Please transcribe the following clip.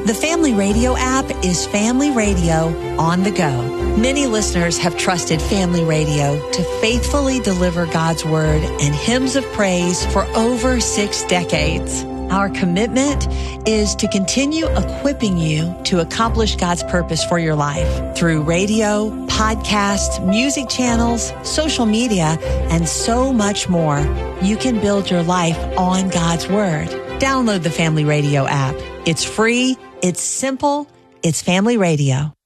The Family Radio app is family radio on the go. Many listeners have trusted Family Radio to faithfully deliver God's Word and hymns of praise for over 6 decades. Our commitment is to continue equipping you to accomplish God's purpose for your life through radio, podcasts, music channels, social media, and so much more. You can build your life on God's Word. Download the Family Radio app. It's free. It's simple. It's Family Radio.